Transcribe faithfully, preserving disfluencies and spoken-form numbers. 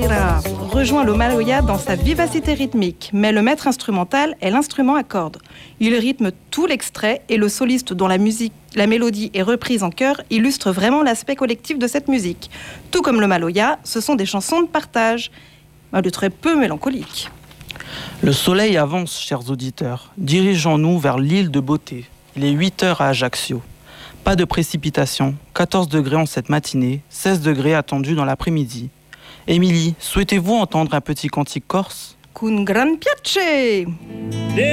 Pereira rejoint le maloya dans sa vivacité rythmique, mais le maître instrumental est l'instrument à cordes. Il rythme tout l'extrait et le soliste dont la musique, la mélodie est reprise en chœur illustre vraiment l'aspect collectif de cette musique. Tout comme le maloya, ce sont des chansons de partage, de très peu mélancoliques. Le soleil avance, chers auditeurs. Dirigeons-nous vers l'île de Beauté. Il est huit heures à Ajaccio. Pas de précipitation, quatorze degrés en cette matinée, seize degrés attendus dans l'après-midi. Émilie, souhaitez-vous entendre un petit cantique corse ? Con gran piace!